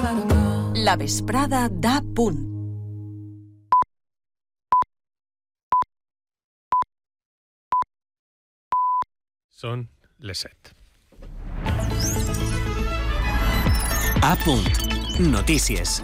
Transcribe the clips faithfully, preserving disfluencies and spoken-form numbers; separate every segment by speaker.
Speaker 1: La vesprada d'A punt.
Speaker 2: Són les set.
Speaker 3: A punt. Notícies.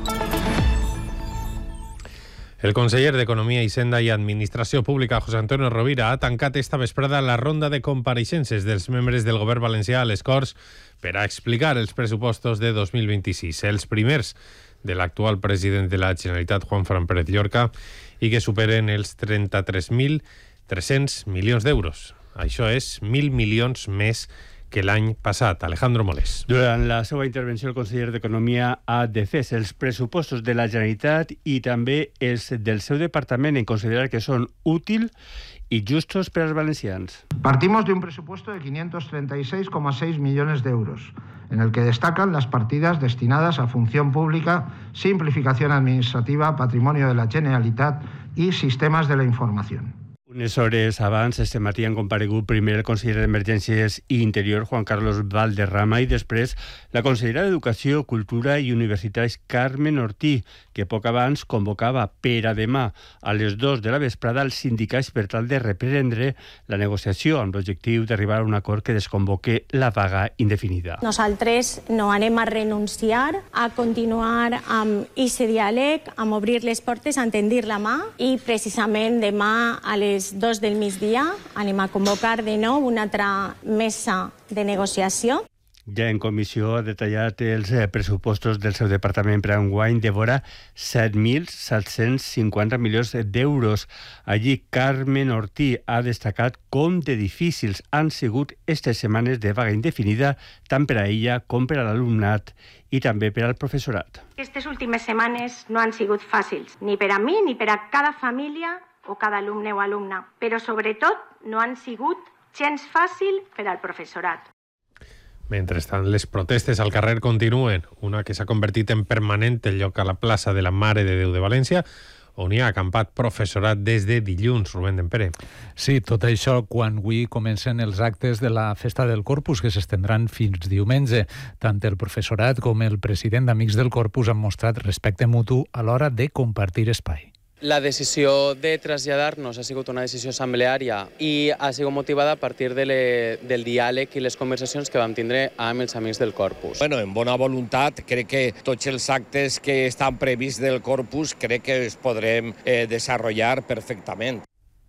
Speaker 2: El conseller d'Economia, Hisenda i Administració Pública, José Antonio Rovira, ha tancat esta vesprada la ronda de compareixences dels membres del govern valencià a les Corts per a explicar els pressupostos de dos mil vint-i-sis. Els primers de l'actual president de la Generalitat, Juan Fran Pérez Llorca, i que superen els trenta-tres mil tres-cents milions d'euros. Això és mil milions més que l'any passat. Alejandro Molés.
Speaker 4: Durant la seva intervenció, el conseller d'Economia ha defès els pressupostos de la Generalitat i també els del seu departament en considerar que són útils y justos para los valencians.
Speaker 5: Partimos de un presupuesto de quinientos treinta y seis coma seis millones de euros, en el que destacan las partidas destinadas a función pública, simplificación administrativa, patrimonio de la Generalitat y sistemas de la información.
Speaker 4: Unes hores abans, este matí han comparegut primer el conseller d'Emergències i Interior, Juan Carlos Valderrama, i després la consellera d'Educació, Cultura i Universitats, Carmen Ortí, que poc abans convocava per a demà a les dues de la vesprada els sindicats per tal de reprendre la negociació amb l'objectiu d'arribar a un acord que desconvoque la vaga indefinida.
Speaker 6: Nosaltres no anem a renunciar a continuar amb aquest diàleg, amb obrir les portes, a tendir la mà, i precisament demà a les dos del migdia anem a convocar de nou una altra mesa de negociació.
Speaker 4: Ja en comissió ha detallat els pressupostos del seu departament per a enguany de vora set mil set-cents cinquanta milions d'euros. Allí Carmen Ortí ha destacat com de difícils han sigut aquestes setmanes de vaga indefinida tant per a ella com per a l'alumnat i també per al professorat.
Speaker 6: Aquestes últimes setmanes no han sigut fàcils, ni per a mi ni per a cada família o cada alumne o alumna, però sobretot no han sigut gens fàcil per al professorat.
Speaker 2: Mentrestant, les protestes al carrer continuen. Una que s'ha convertit en permanent el lloc a la plaça de la Mare de Déu de València, on hi ha acampat professorat des de dilluns. Rubén Dempere.
Speaker 7: Sí, tot això quan avui comencen els actes de la Festa del Corpus, que s'estendran fins diumenge. Tant el professorat com el president d'Amics del Corpus han mostrat respecte mutu a l'hora de compartir espai.
Speaker 8: La decisió de traslladar-nos ha sigut una decisió assembleària i ha sigut motivada a partir de le, del diàleg i les conversacions que vam tindre amb els Amics del Corpus.
Speaker 9: Bueno, en bona voluntat, crec que tots els actes que estan prevists del Corpus crec que els podrem eh, desenvolupar perfectament.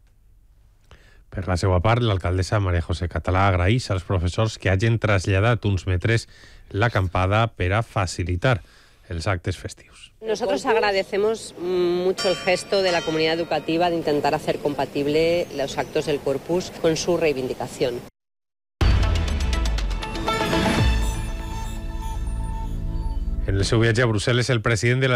Speaker 2: Per la seva part, l'alcaldessa María José Català agraeix als professors que hagin traslladat uns metres l'acampada per a facilitar els actes festius.
Speaker 10: Nosotros agradecemos mucho el gesto de la comunidad educativa de intentar hacer compatible los actos del Corpus con su reivindicación.
Speaker 2: En el seu viatge a Brussel·les, el president de la